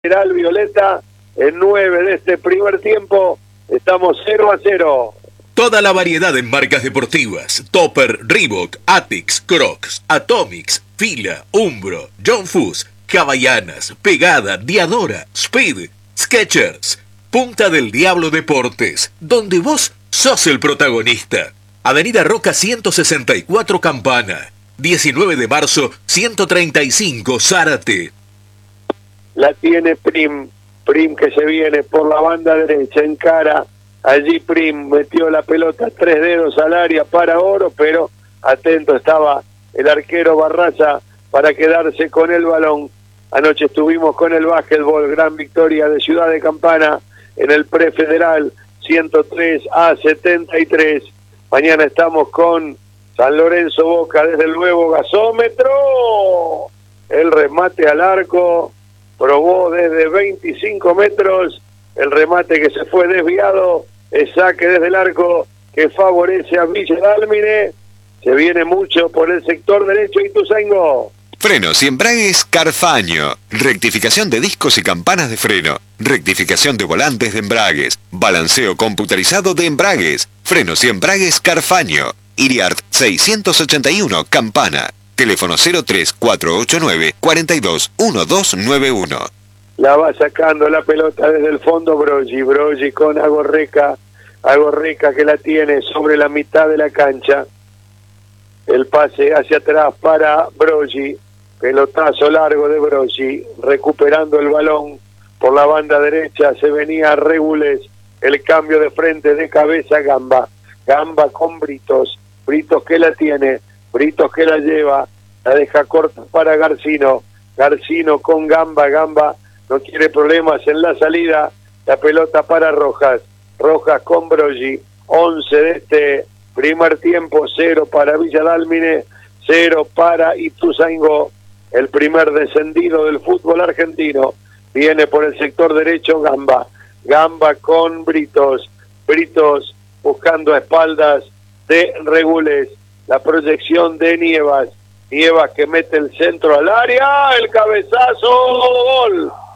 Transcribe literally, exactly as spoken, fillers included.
General Violeta, en nueve de este primer tiempo, estamos cero a cero. Toda la variedad en marcas deportivas: Topper, Reebok, Atix, Crocs, Atomics, Fila, Umbro, John Fuss, Havaianas, Pegada, Diadora, Speed, Skechers. Punta del Diablo Deportes, donde vos sos el protagonista. Avenida Roca ciento sesenta y cuatro Campana, diecinueve de marzo ciento treinta y cinco Zárate. La tiene Prim, Prim que se viene por la banda derecha, encara, allí Prim metió la pelota tres dedos al área para Oro, pero atento estaba el arquero Barraza para quedarse con el balón. Anoche estuvimos con el básquetbol, gran victoria de Ciudad de Campana en el prefederal, ciento tres a setenta y tres. Mañana estamos con San Lorenzo Boca desde el nuevo gasómetro. El remate al arco probó desde veinticinco metros, el remate que se fue desviado, el saque desde el arco que favorece a Villa Dálmine. Se viene mucho por el sector derecho Ituzaingó. Frenos y embragues Carfaño. Rectificación de discos y campanas de freno. Rectificación de volantes de embragues. Balanceo computarizado de embragues. Frenos y embragues Carfaño. Iriart seiscientos ochenta y uno Campana. Teléfono cero tres cuatro ocho nueve cuatro dos uno dos nueve uno. La va sacando la pelota desde el fondo Broggi. Broggi con Agorreca. Agorreca que la tiene sobre la mitad de la cancha. El pase hacia atrás para Broggi. Pelotazo largo de Broggi, recuperando el balón por la banda derecha, se venía Regules, el cambio de frente de cabeza Gamba, Gamba con Britos, Britos que la tiene, Britos que la lleva, la deja corta para Garcino, Garcino con Gamba, Gamba no quiere problemas en la salida, la pelota para Rojas, Rojas con Broggi, once de este primer tiempo, cero para Villa Dálmine, cero para Ituzaingó. El primer descendido del fútbol argentino viene por el sector derecho Gamba. Gamba con Britos. Britos buscando a espaldas de Regules. La proyección de Nievas. Nievas que mete el centro al área. El cabezazo. Gol.